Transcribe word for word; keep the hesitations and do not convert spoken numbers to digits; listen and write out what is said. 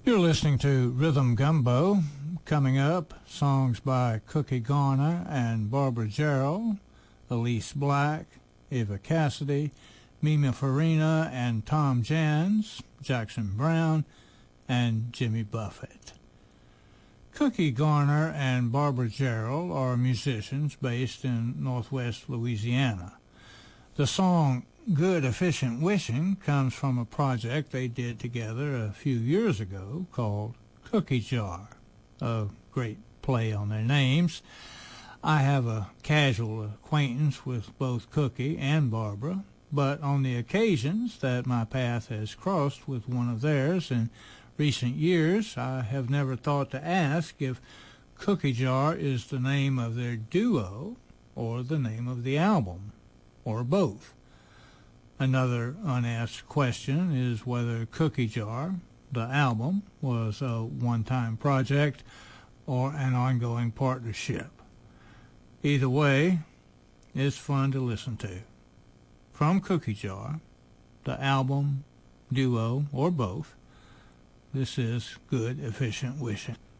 You're listening to Rhythm Gumbo. Coming up, songs by Cookie Garner and Barbara Jarrell, Elise Black, Eva Cassidy, Mima Farina and Tom Jans, Jackson Browne, and Jimmy Buffett. Cookie Garner and Barbara Jarrell are musicians based in northwest Louisiana. The song Good Efficient Wishing comes from a project they did together a few years ago called Cookie Jar, a great play on their names. I have a casual acquaintance with both Cookie and Barbara, but on the occasions that my path has crossed with one of theirs in recent years, I have never thought to ask if Cookie Jar is the name of their duo or the name of the album, or both. Another unasked question is whether Cookie Jar, the album, was a one-time project or an ongoing partnership. Either way, it's fun to listen to. From Cookie Jar, the album, duo, or both, this is Good Efficient Wishing.